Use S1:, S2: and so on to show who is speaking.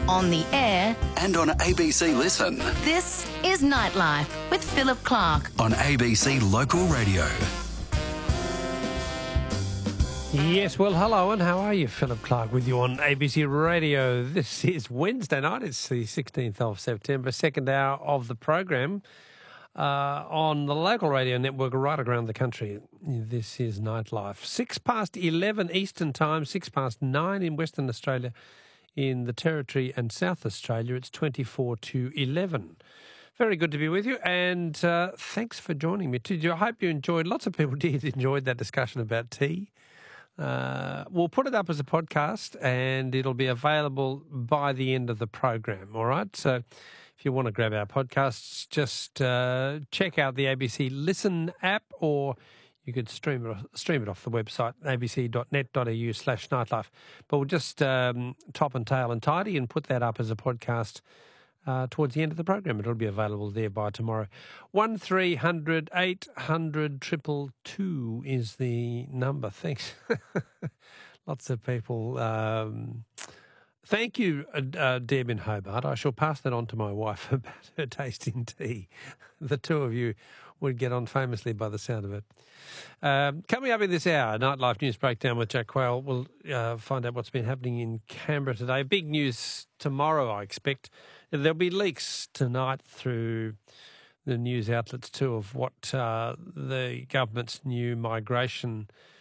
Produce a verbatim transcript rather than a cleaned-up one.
S1: on the air
S2: and on A B C Listen.
S1: This is Nightlife with Philip Clark
S2: on A B C Local Radio.
S3: Yes, well, hello, and how are you? Philip Clark with you on A B C Radio. This is Wednesday night. It's the sixteenth of September, second hour of the program uh, on the local radio network right around the country. This is Nightlife. Six past eleven Eastern Time, six past nine in Western Australia. In the Territory and South Australia, it's twenty-four to eleven. Very good to be with you, and uh, thanks for joining me. I hope you enjoyed, lots of people did enjoy that discussion about tea. Uh, we'll put it up as a podcast, and it'll be available by the end of the program, all right? So if you want to grab our podcasts, just uh, check out the A B C Listen app, or you could stream it, stream it off the website, abc.net.au slash nightlife. But we'll just um, top and tail and tidy and put that up as a podcast uh, towards the end of the program. It'll be available there by tomorrow. one three hundred eight hundred two two two is the number. Thanks. Lots of people. Um, thank you, uh, Deb in Hobart. I shall pass that on to my wife about her tasting tea. The two of you would get on famously by the sound of it. Um, coming up in this hour, Nightlife News Breakdown with Jack Quayle. We'll uh, find out what's been happening in Canberra today. Big news tomorrow, I expect. There'll be leaks tonight through the news outlets too of what uh, the government's new migration